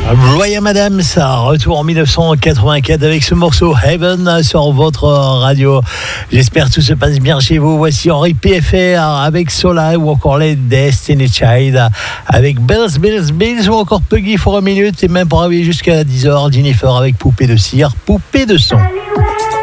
Bryan Adams, retour en 1984 avec ce morceau Heaven sur votre radio. J'espère que tout se passe bien chez vous. Voici Henri PFR avec Sola ou encore les Destiny Child avec Bills ou encore Puggy for a Minute et même pour arriver jusqu'à 10h, Jennifer avec Poupée de cire, Poupée de son.